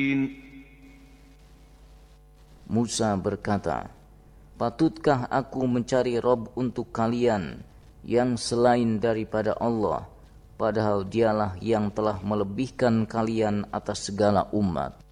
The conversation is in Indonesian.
Musa berkata, "Patutkah aku mencari Rob untuk kalian yang selain daripada Allah, padahal dialah yang telah melebihkan kalian atas segala umat?"